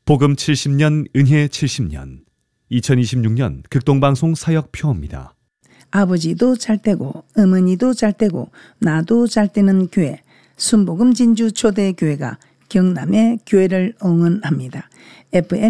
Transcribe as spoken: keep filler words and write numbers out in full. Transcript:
복음 칠십 년, 은혜 칠십 년, 이천이십육 년 극동방송 사역표입니다. 아버지도 잘되고 어머니도 잘되고 나도 잘되는 교회, 순복음 진주 초대교회가 경남의 교회를 응원합니다. 에프엠